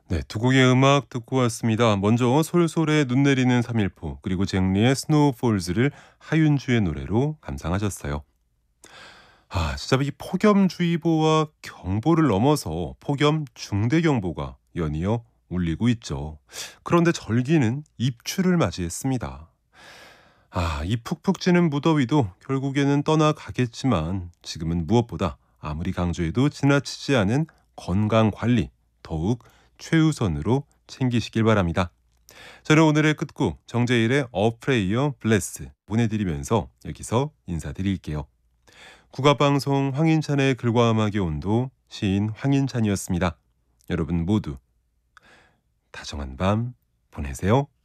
네, 두 곡의 음악 듣고 왔습니다. 먼저 솔솔의 눈 내리는 3일포 그리고 잭리의 스노우폴즈를 하윤주의 노래로 감상하셨어요. 진짜 이 폭염주의보와 경보를 넘어서 폭염 중대경보가 연이어 울리고 있죠. 그런데 절기는 입추를 맞이했습니다. 이 푹푹 찌는 무더위도 결국에는 떠나가겠지만 지금은 무엇보다 아무리 강조해도 지나치지 않은 건강 관리 더욱 최우선으로 챙기시길 바랍니다. 저는 오늘의 끝곡 정재일의 A Prayer Bless 보내드리면서 여기서 인사드릴게요. 국악방송 황인찬의 글과 음악의 온도 시인 황인찬이었습니다. 여러분 모두 다정한 밤 보내세요.